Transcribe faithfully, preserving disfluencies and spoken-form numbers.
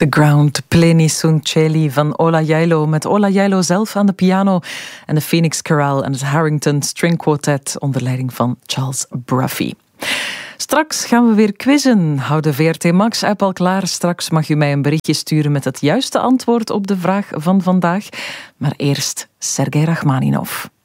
The Ground, Pleni Sun Celi van Ola Jailo, met Ola Jailo zelf aan de piano en de Phoenix Chorale en het Harrington String Quartet onder leiding van Charles Bruffy. Straks gaan we weer quizzen. Hou de V R T Max-app al klaar. Straks mag u mij een berichtje sturen met het juiste antwoord op de vraag van vandaag. Maar eerst Sergei Rachmaninov.